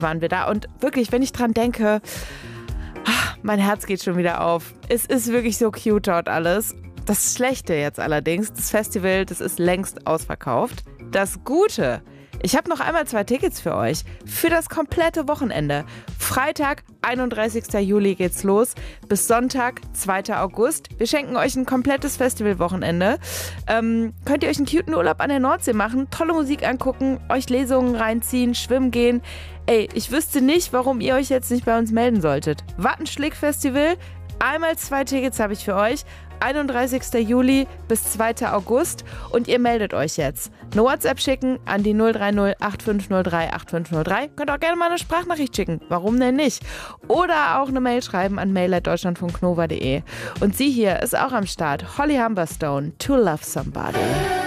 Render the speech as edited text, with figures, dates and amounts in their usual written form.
waren wir da. Und wirklich, wenn ich dran denke, mein Herz geht schon wieder auf. Es ist wirklich so cute dort alles. Das Schlechte jetzt allerdings, das Festival, das ist längst ausverkauft. Das Gute, ich habe noch einmal 2 Tickets für euch. Für das komplette Wochenende. Freitag, 31. Juli geht's los. Bis Sonntag, 2. August. Wir schenken euch ein komplettes Festivalwochenende. Könnt ihr euch einen cuten Urlaub an der Nordsee machen, tolle Musik angucken, euch Lesungen reinziehen, schwimmen gehen. Ey, ich wüsste nicht, warum ihr euch jetzt nicht bei uns melden solltet. Wattenschlick-Festival, einmal 2 Tickets habe ich für euch. 31. Juli bis 2. August und ihr meldet euch jetzt. Eine WhatsApp schicken an die 030 8503 8503. Könnt auch gerne mal eine Sprachnachricht schicken. Warum denn nicht? Oder auch eine Mail schreiben an mail@deutschlandfunknova.de. Und sie hier ist auch am Start. Holly Humberstone, To Love Somebody.